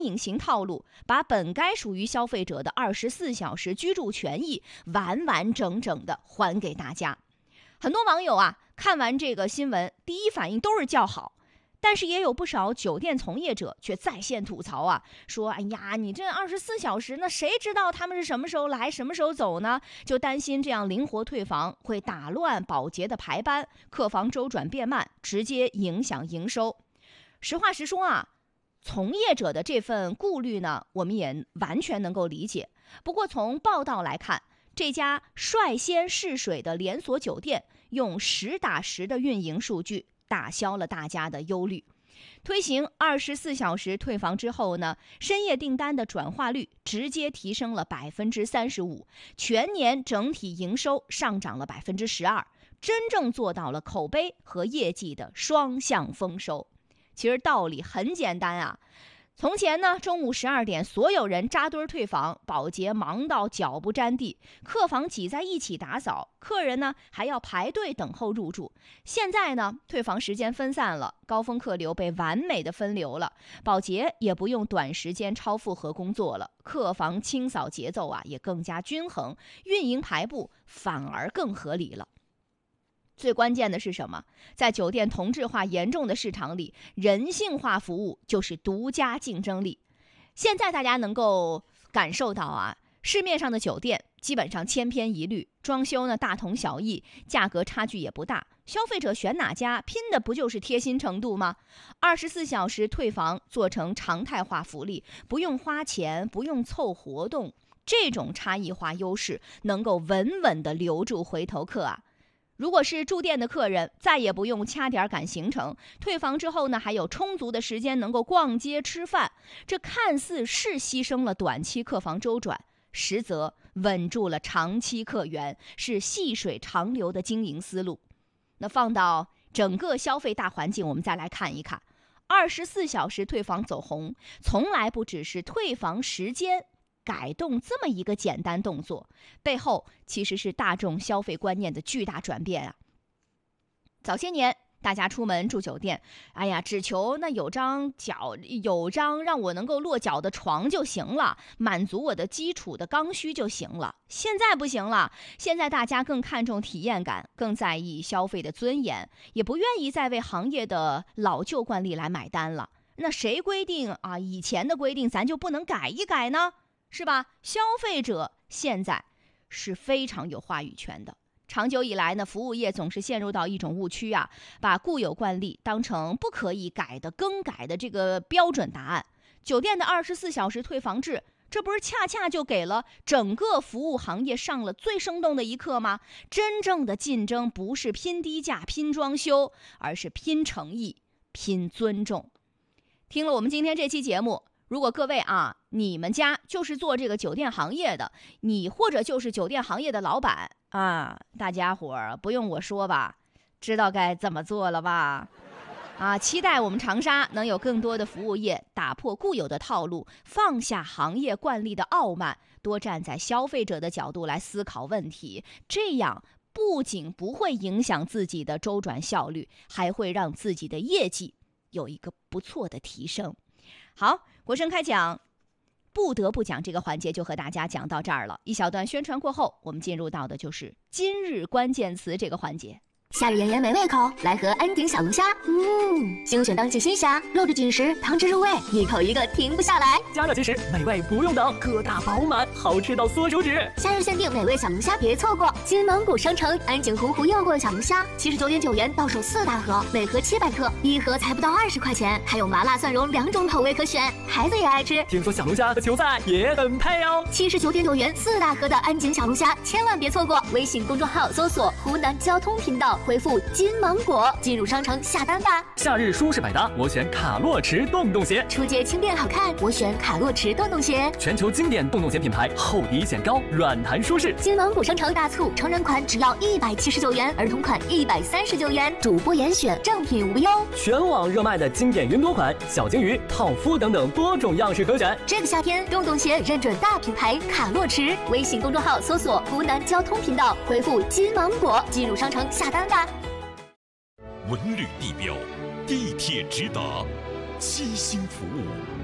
隐形套路，把本该属于消费者的24小时居住权益完完整整的还给大家。很多网友看完这个新闻，第一反应都是叫好，但是也有不少酒店从业者却在线吐槽说哎呀，你这24小时，那谁知道他们是什么时候来什么时候走呢？就担心这样灵活退房会打乱保洁的排班，客房周转变慢，直接影响营收。实话实说从业者的这份顾虑呢，我们也完全能够理解。不过从报道来看，这家率先试水的连锁酒店用实打实的运营数据打消了大家的忧虑。推行24小时退房之后呢，深夜订单的转化率直接提升了35%，全年整体营收上涨了12%，真正做到了口碑和业绩的双向丰收。其实道理很简单从前呢，中午12点，所有人扎堆退房，保洁忙到脚不沾地，客房挤在一起打扫，客人呢还要排队等候入住。现在呢，退房时间分散了，高峰客流被完美的分流了，保洁也不用短时间超负荷工作了，客房清扫节奏也更加均衡，运营排布反而更合理了。最关键的是什么？在酒店同质化严重的市场里，人性化服务就是独家竞争力。现在大家能够感受到市面上的酒店基本上千篇一律，装修呢大同小异，价格差距也不大，消费者选哪家拼的不就是贴心程度吗？24小时退房做成常态化福利，不用花钱，不用凑活动，这种差异化优势能够稳稳地留住回头客如果是住店的客人，再也不用掐点赶行程，退房之后呢，还有充足的时间能够逛街吃饭，这看似是牺牲了短期客房周转，实则稳住了长期客源，是细水长流的经营思路。那放到整个消费大环境，我们再来看一看，24小时退房走红，从来不只是退房时间改动这么一个简单动作，背后其实是大众消费观念的巨大转变早些年大家出门住酒店，哎呀，只求那有张让我能够落脚的床就行了，满足我的基础的刚需就行了。现在不行了，现在大家更看重体验感，更在意消费的尊严，也不愿意再为行业的老旧惯例来买单了。那谁规定以前的规定咱就不能改一改呢？是吧？消费者现在是非常有话语权的。长久以来呢，服务业总是陷入到一种误区把固有惯例当成不可以更改的这个标准答案。酒店的24小时退房制，这不是恰恰就给了整个服务行业上了最生动的一课吗？真正的竞争不是拼低价、拼装修，而是拼诚意、拼尊重。听了我们今天这期节目，如果各位你们家就是做这个酒店行业的，你或者就是酒店行业的老板大家伙儿不用我说吧，知道该怎么做了吧？期待我们长沙能有更多的服务业打破固有的套路，放下行业惯例的傲慢，多站在消费者的角度来思考问题，这样不仅不会影响自己的周转效率，还会让自己的业绩有一个不错的提升。好，国声开讲，不得不讲这个环节就和大家讲到这儿了。一小段宣传过后，我们进入到的就是今日关键词这个环节。 夏日炎炎没胃口，来盒安鼎小龙虾。精选当季新虾，肉质紧实，汤汁入味，一口一个停不下来。 加热即食，美味不用等，个大饱满，好吃到缩手指。 夏日限定美味小龙虾，别错过！金芒谷商城安井湖诱过小龙虾，79.9元到手4大盒，每盒700克，一盒才不到20块钱，还有麻辣蒜蓉2种口味可选，孩子也爱吃。 听说小龙虾和球菜也很配哦。 79.9元4大盒的安井小龙虾，千万别错过！微信公众号搜索湖南交通频道，回复金芒果进入商城下单吧。 夏日舒适百搭，我选卡洛驰洞洞鞋。 出街轻便好看，我选卡洛驰洞洞鞋。 全球经典洞洞鞋品牌，厚底显高，软弹舒适。 金芒果商城大促，成人款只要179元，儿童款139元，主播严选，正品无忧。 全网热卖的经典云朵款、小金鱼、套夫等等多种样式可选。 这个夏天，洞洞鞋认准大品牌卡洛驰。微信公众号搜索湖南交通频道，回复金芒果进入商城下单吧。 文旅地标，地铁直达，7星服务，